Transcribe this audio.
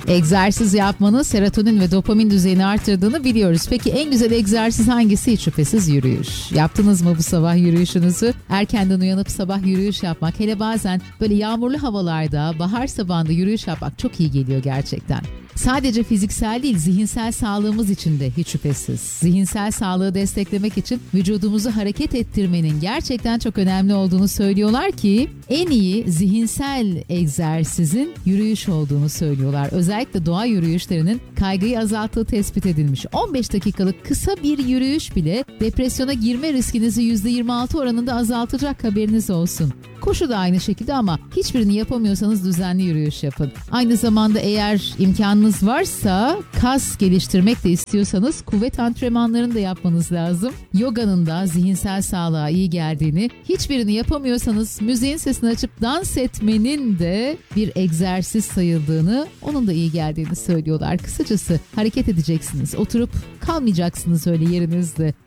Egzersiz yapmanın serotonin ve dopamin düzeyini artırdığını biliyoruz. Peki en güzel egzersiz hangisi? Hiç şüphesiz yürüyüş. Yaptınız mı bu sabah yürüyüşünüzü? Erkenden uyanıp sabah yürüyüş yapmak, hele bazen böyle yağmurlu havalarda, bahar sabahında yürüyüş yapmak çok iyi geliyor gerçekten. Sadece fiziksel değil, zihinsel sağlığımız için de hiç şüphesiz. Zihinsel sağlığı desteklemek için vücudumuzu hareket ettirmenin gerçekten çok önemli olduğunu söylüyorlar ki en iyi zihinsel egzersizin yürüyüş olduğunu söylüyorlar. Özellikle doğa yürüyüşlerinin kaygıyı azalttığı tespit edilmiş. 15 dakikalık kısa bir yürüyüş bile depresyona girme riskinizi %26 oranında azaltacak, haberiniz olsun. Koşu da aynı şekilde ama hiçbirini yapamıyorsanız düzenli yürüyüş yapın. Aynı zamanda eğer imkanınız varsa kas geliştirmek de istiyorsanız kuvvet antrenmanlarını da yapmanız lazım. Yoganın da zihinsel sağlığa iyi geldiğini, hiçbirini yapamıyorsanız müziğin sesini açıp dans etmenin de bir egzersiz sayıldığını, onun da iyi geldiğini söylüyorlar. Kısacası hareket edeceksiniz, oturup kalmayacaksınız öyle yerinizde.